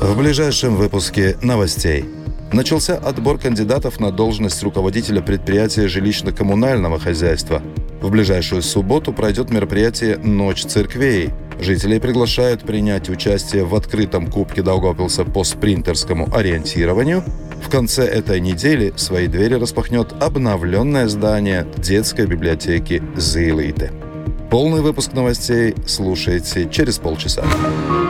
В ближайшем выпуске новостей. Начался отбор кандидатов на должность руководителя предприятия жилищно-коммунального хозяйства. В ближайшую субботу пройдет мероприятие «Ночь церквей». Жителей приглашают принять участие в открытом Кубке Даугавпилса по спринтерскому ориентированию. В конце этой недели свои двери распахнет обновленное здание детской библиотеки «Зилīte». Полный выпуск новостей слушайте через полчаса.